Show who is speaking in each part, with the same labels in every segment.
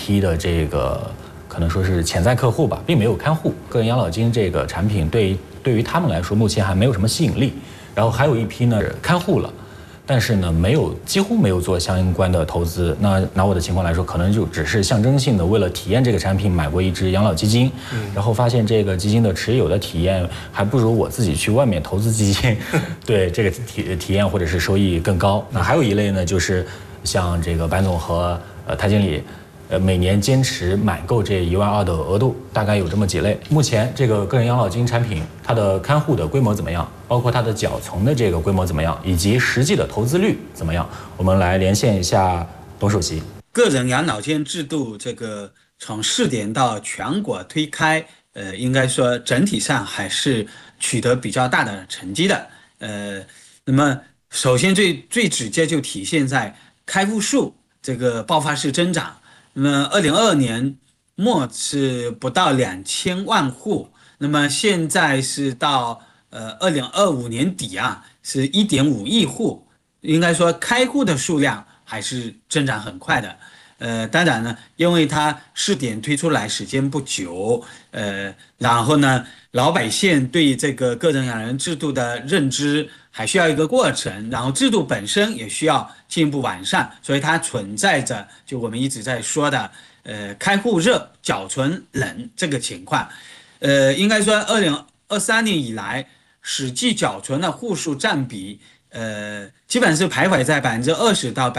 Speaker 1: 批的这个可能说是潜在客户吧，并没有看护个人养老金这个产品对于他们来说目前还没有什么吸引力。然后还有一批呢看护了，但是呢几乎没有做相关的投资。那拿我的情况来说，可能就只是象征性的为了体验这个产品买过一只养老基金，然后发现这个基金的持有的体验还不如我自己去外面投资基金对这个体验或者是收益更高。那还有一类呢，就是像这个班总和谭经理每年坚持买购这12000的额度，大概有这么几类。目前这个个人养老金产品，它的看护的规模怎么样？包括它的缴存的这个规模怎么样？以及实际的投资率怎么样？我们来连线一下董首席。
Speaker 2: 个人养老金制度这个从试点到全国推开，应该说整体上还是取得比较大的成绩的。那么首先最直接就体现在开户数这个爆发式增长。那么2022年末是不到2000万户，那么现在是到2025年底啊，是1.5亿户，应该说开户的数量还是增长很快的。当然呢，因为它试点推出来时间不久，然后呢，老百姓对这个个人养老制度的认知还需要一个过程，然后制度本身也需要进一步完善，所以它存在着就我们一直在说的开户热、缴存冷这个情况。应该说2023年以来，实际缴存的户数占比，基本是徘徊在20%到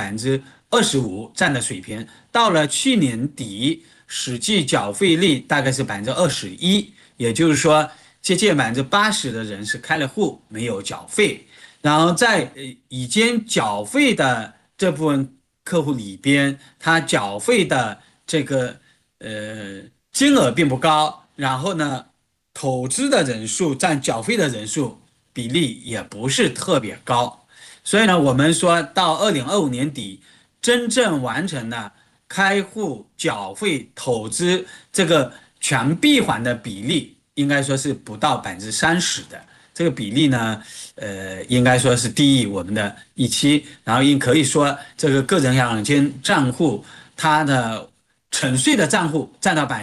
Speaker 2: 25%这样的水平。到了去年底，实际缴费率大概是21%，也就是说，接近80%的人是开了户没有缴费。然后在已经缴费的这部分客户里边，他缴费的这个金额并不高，然后呢，投资的人数占缴费的人数比例也不是特别高。所以呢，我们说到2025年底，真正完成了开户、缴费、投资这个全闭环的比例，应该说是不到30%的。这个比例呢，应该说是低于我们的预期。然后可以说，这个个人养老金账户，它的沉睡的账户占到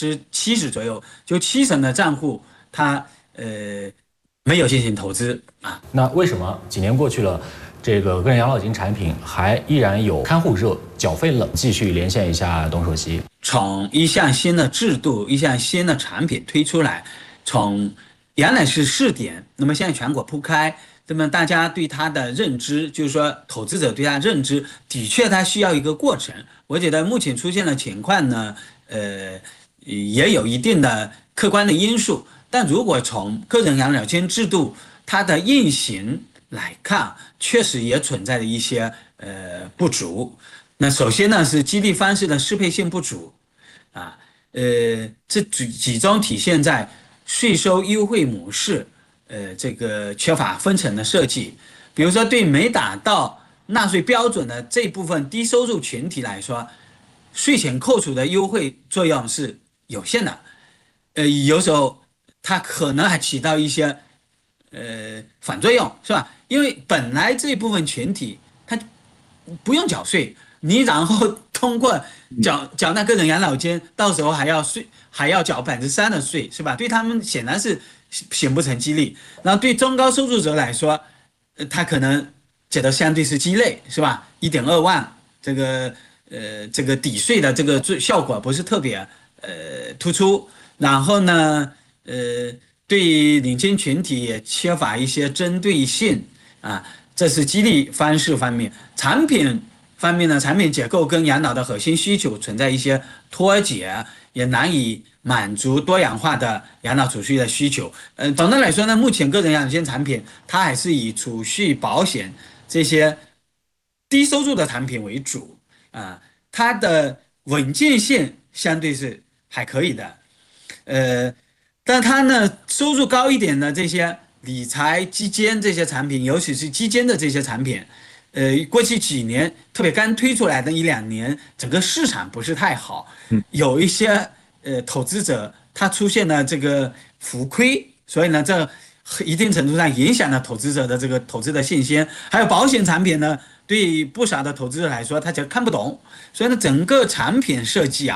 Speaker 2: 70%左右，就70%的账户它没有进行投资啊。
Speaker 1: 那为什么几年过去了，这个个人养老金产品还依然有看护热、缴费冷？继续连线一下董首席。
Speaker 2: 从一项新的制度、一项新的产品推出来，从原来是试点，那么现在全国铺开，那么大家对它的认知，就是说投资者对它认知，的确它需要一个过程。我觉得目前出现的情况呢，也有一定的客观的因素，但如果从个人养老金制度它的运行来看，确实也存在着一些不足。那首先呢是激励方式的适配性不足啊，这集中体现在税收优惠模式，这个缺乏分层的设计。比如说，对没达到纳税标准的这部分低收入群体来说，税前扣除的优惠作用是有限的。有时候它可能还起到一些反作用，是吧？因为本来这部分群体它不用缴税，你然后通过缴纳个人养老金，到时候还要缴3%的税，是吧？对他们显然是形不成激励。然后对中高收入者来说，他可能觉得相对是鸡肋，是吧？1.2万这个抵税的这个效果不是特别突出。然后呢，对领军群体也缺乏一些针对性啊，这是激励方式方面。产品方面呢，产品结构跟养老的核心需求存在一些脱节，也难以满足多样化的养老储蓄的需求。总的来说呢，目前个人养老金产品它还是以储蓄、保险这些低收入的产品为主啊，它的稳健性相对是还可以的。但它呢，收入高一点的这些理财基金这些产品，尤其是基金的这些产品，过去几年，特别刚推出来的1-2年，整个市场不是太好，有一些投资者他出现了这个浮亏，所以呢，这一定程度上影响了投资者的这个投资的信心。还有保险产品呢，对不少的投资者来说，他就看不懂，所以呢，整个产品设计啊。